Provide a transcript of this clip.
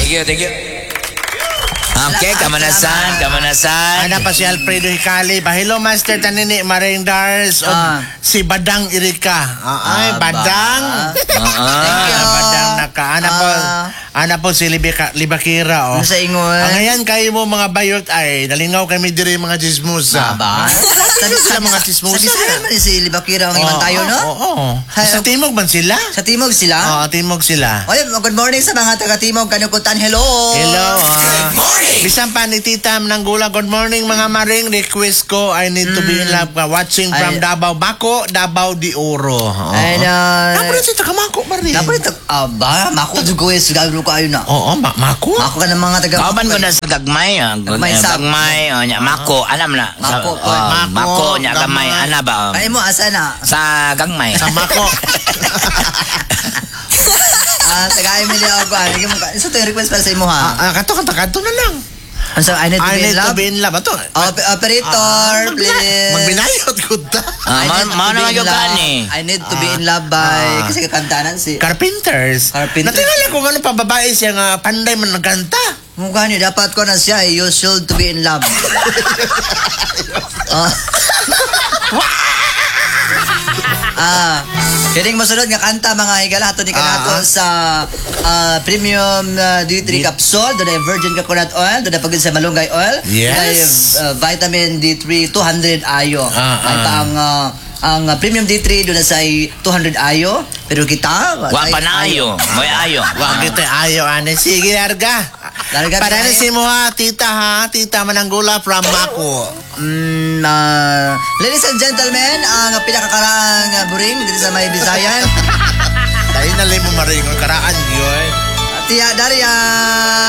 Thank you. Okay, kamanasan. Ana pa si Alfredo Hicali. Hello, Master Tanini, Maring Dars. Si Badang Irika. Ay, Badang. Badang naka. Ana po si Libakira. Ano sa ingon? Ngayon kayo mo mga bayot ay nalingaw kami diri mga chismosa. Ba? Sabi sila mga chismosa. Sa Bisaya man si Libakira ang iman tayo, no? Oo. Sa Timog man sila? Sa Timog sila? Oo, Timog sila. Oy, good morning sa mga taga-Timog. Kanukutan, hello! Hello. Good morning. Bisan pa ni Tita Nanggula, good morning mga maring. Request ko, I need to be in love. Watching from Davao. Bako, Davao de Oro. Napon si Takamako, maring. Napon ito, Mako, Dugues, gagawin ko ayun na. Oo, Mako? Mako ka ng mga taga... Kauban ko na sa gagmay. Gagmay, Mako, alam na. Mako, gagmay, ana ba? Ay mo, asa na? Sa gagmay. Sa Mako. Tagay mo niya ako. Isa ito yung request para sa imo, ha? Kanto na lang. So, I need to be in love. Ito. Operator, please. Magbinayot ko ta. Mao na yung gani. I need to be in love by... Kasi kakantanan si... Carpenters. Natingala ko ano pa babae siya nga panday man nagkanta. Mukha niyo, dapat ko na siya. You should to be in love. Kining masunod nga kanta mga higala ato ni kanato sa premium D3 capsule, doon ay virgin coconut oil, doon ay pagod sa malunggay oil, yes, vitamin D3 200 ayo. Ay pa ang premium D3 doon sa 200 ayo, pero kita wa pa na ayo, may ayo. Wa kita ayo ane, sige larga. Para na si mo tita Mananggula from Mako. Ladies and gentlemen, ang pinakakarang buring dito sa may Bisayan. Dahil na mo maring karaan yun. Tia Daria.